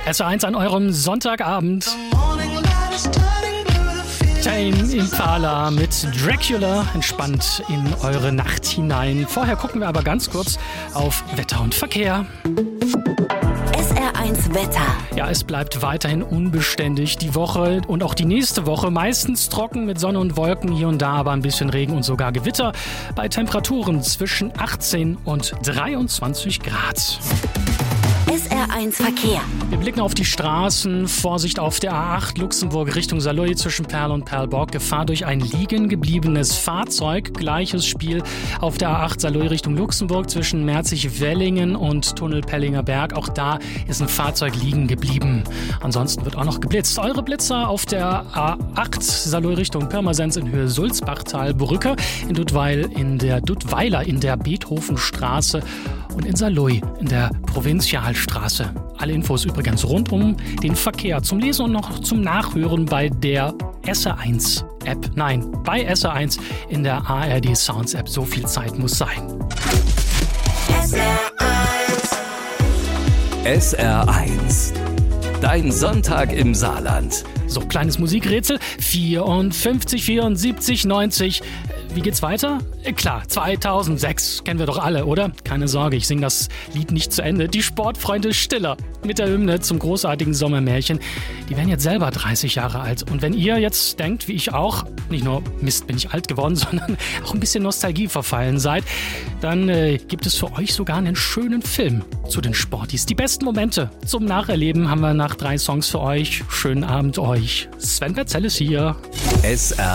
SR1 an eurem Sonntagabend. Tame Impala mit Dracula entspannt in eure Nacht hinein. Vorher gucken wir aber ganz kurz auf Wetter und Verkehr. SR1 Wetter. Ja, es bleibt weiterhin unbeständig. Die Woche und auch die nächste Woche meistens trocken mit Sonne und Wolken, hier und da aber ein bisschen Regen und sogar Gewitter bei Temperaturen zwischen 18 und 23 Grad. SR1 Verkehr. Wir blicken auf die Straßen. Vorsicht auf der A8 Luxemburg Richtung Saarlouis zwischen Perl und Perlborg. Gefahr durch ein liegen gebliebenes Fahrzeug. Gleiches Spiel auf der A8 Saarlouis Richtung Luxemburg zwischen Merzig-Wellingen und Tunnel Pellinger Berg. Auch da ist ein Fahrzeug liegen geblieben. Ansonsten wird auch noch geblitzt. Eure Blitzer auf der A8 Saarlouis Richtung Pirmasens in Höhe Sulzbachtal-Brücke, in Duttweiler in der Beethovenstraße und in Saarlouis in der Provinzialstraße. Alle Infos übrigens rund um den Verkehr zum Lesen und noch zum Nachhören bei der SR1 App. Nein, bei SR1 in der ARD Sounds App. So viel Zeit muss sein. SR1. Dein Sonntag im Saarland. So, kleines Musikrätsel. 54, 74, 90. Wie geht's weiter? Klar, 2006. Kennen wir doch alle, oder? Keine Sorge, ich singe das Lied nicht zu Ende. Die Sportfreunde Stiller mit der Hymne zum großartigen Sommermärchen. Die werden jetzt selber 30 Jahre alt. Und wenn ihr jetzt denkt, wie ich auch, nicht nur Mist, bin ich alt geworden, sondern auch ein bisschen Nostalgie verfallen seid, dann gibt es für euch sogar einen schönen Film zu den Sportis. Die besten Momente zum Nacherleben haben wir nach 3 Songs für euch. Schönen Abend euch. Sven Petzell ist hier. SR